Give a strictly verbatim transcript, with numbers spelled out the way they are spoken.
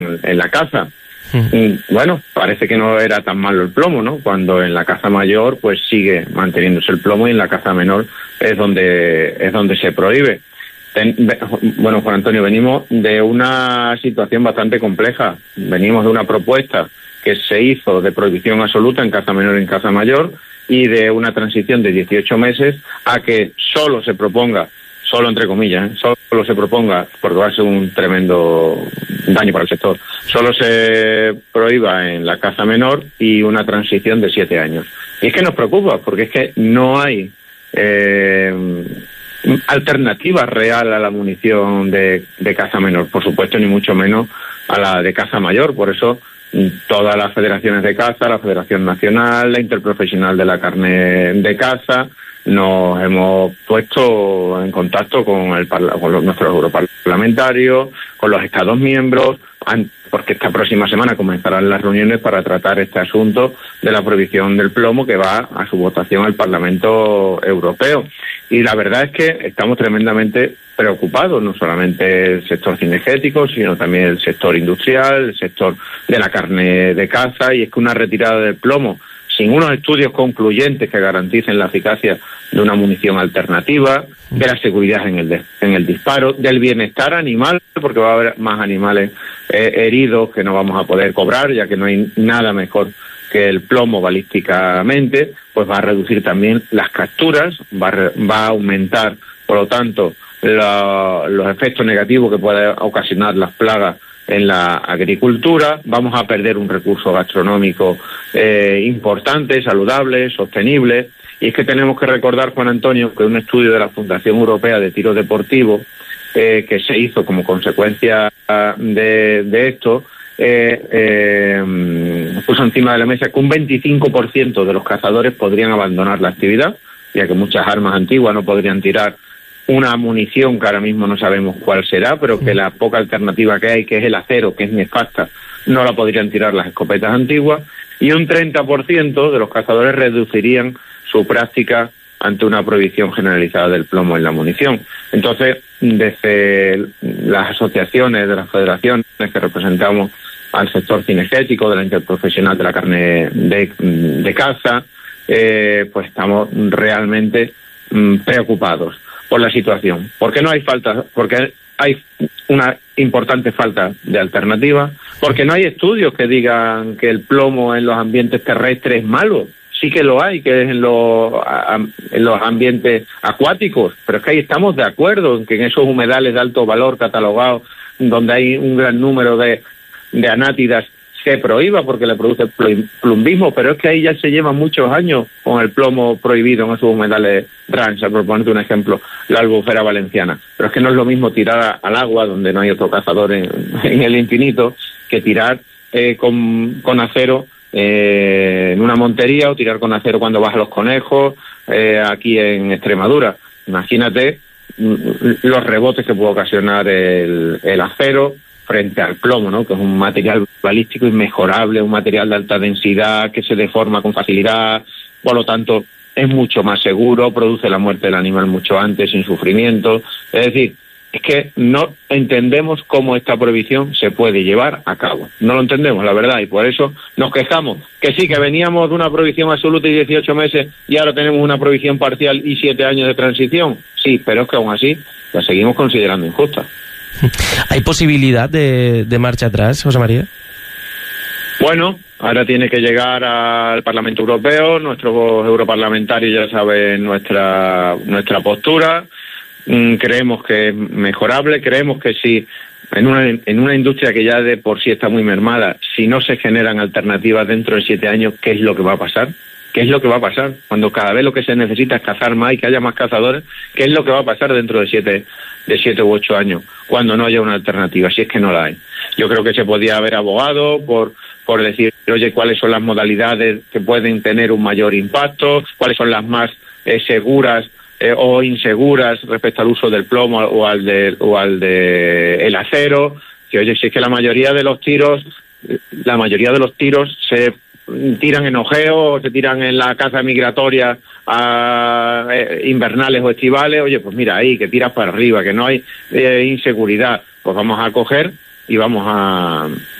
en la caza. Mm. Bueno, parece que no era tan malo el plomo, ¿no? Cuando en la caza mayor pues sigue manteniéndose el plomo y en la caza menor es donde es donde se prohíbe. Ten, bueno, Juan Antonio, venimos de una situación bastante compleja. Venimos de una propuesta que se hizo de prohibición absoluta en caza menor y en caza mayor, y de una transición de dieciocho meses a que solo se proponga, solo entre comillas, ¿eh? solo se proponga, porque va a ser un tremendo daño para el sector, solo se prohíba en la caza menor y una transición de siete años. Y es que nos preocupa, porque es que no hay eh, alternativa real a la munición de, de caza menor, por supuesto, ni mucho menos a la de caza mayor. Por eso todas las federaciones de caza, la Federación Nacional, la Interprofesional de la Carne de Caza, nos hemos puesto en contacto con, el, con los, nuestros europarlamentarios, con los Estados miembros, porque esta próxima semana comenzarán las reuniones para tratar este asunto de la prohibición del plomo, que va a su votación al Parlamento Europeo. Y la verdad es que estamos tremendamente preocupados, no solamente el sector cinegético, sino también el sector industrial, el sector de la carne de caza, y es que una retirada del plomo sin unos estudios concluyentes que garanticen la eficacia de una munición alternativa, de la seguridad en el de, en el disparo, del bienestar animal, porque va a haber más animales eh, heridos que no vamos a poder cobrar, ya que no hay nada mejor que el plomo balísticamente, pues va a reducir también las capturas, va a, re, va a aumentar, por lo tanto, la, los efectos negativos que puede ocasionar las plagas en la agricultura. Vamos a perder un recurso gastronómico eh, importante, saludable, sostenible. Y es que tenemos que recordar, Juan Antonio, que un estudio de la Fundación Europea de Tiro Deportivo, eh, que se hizo como consecuencia de, de esto, eh, eh, puso encima de la mesa que un veinticinco por ciento de los cazadores podrían abandonar la actividad, ya que muchas armas antiguas no podrían tirar una munición que ahora mismo no sabemos cuál será, pero que la poca alternativa que hay, que es el acero, que es nefasta, no la podrían tirar las escopetas antiguas, y un treinta por ciento de los cazadores reducirían su práctica ante una prohibición generalizada del plomo en la munición. Entonces, desde las asociaciones, de las federaciones que representamos al sector cinegético, de la Interprofesional de la Carne de, de Caza, eh, pues estamos realmente mm, preocupados por la situación, porque no hay falta, porque hay una importante falta de alternativa, porque no hay estudios que digan que el plomo en los ambientes terrestres es malo. Sí que lo hay, que es en los, en los ambientes acuáticos, pero es que ahí estamos de acuerdo en que en esos humedales de alto valor catalogados, donde hay un gran número de, de anátidas, se prohíba porque le produce plumbismo, pero es que ahí ya se llevan muchos años con el plomo prohibido en esos humedales ranch, por ponerte un ejemplo, la albufera valenciana. Pero es que no es lo mismo tirar al agua, donde no hay otro cazador en, en el infinito, que tirar eh, con, con acero eh, en una montería, o tirar con acero cuando vas a los conejos, eh, aquí en Extremadura. Imagínate los rebotes que puede ocasionar el, el acero frente al plomo, ¿no? Que es un material balístico inmejorable, un material de alta densidad que se deforma con facilidad, por lo tanto es mucho más seguro, produce la muerte del animal mucho antes, sin sufrimiento. Es decir, es que no entendemos cómo esta prohibición se puede llevar a cabo. No lo entendemos, la verdad, y por eso nos quejamos. Que sí, que veníamos de una prohibición absoluta y dieciocho meses y ahora tenemos una prohibición parcial y siete años de transición. Sí, pero es que aún así la seguimos considerando injusta. ¿Hay posibilidad de, de marcha atrás, José María? Bueno, ahora tiene que llegar al Parlamento Europeo, nuestros europarlamentarios ya saben nuestra nuestra postura, mm, creemos que es mejorable, creemos que si en una, en una industria que ya de por sí está muy mermada, si no se generan alternativas dentro de siete años, ¿qué es lo que va a pasar? ¿Qué es lo que va a pasar? Cuando cada vez lo que se necesita es cazar más y que haya más cazadores, ¿qué es lo que va a pasar dentro de siete, de siete u ocho años? Cuando no haya una alternativa, si es que no la hay. Yo creo que se podía haber abogado por, por decir, oye, cuáles son las modalidades que pueden tener un mayor impacto, cuáles son las más eh, seguras eh, o inseguras respecto al uso del plomo o al de, o al de el acero. Que oye, si es que la mayoría de los tiros, la mayoría de los tiros se tiran en ojeo, se tiran en la caza migratoria a eh, invernales o estivales. Oye, pues mira ahí, que tiras para arriba, que no hay eh, inseguridad. Pues vamos a coger y vamos a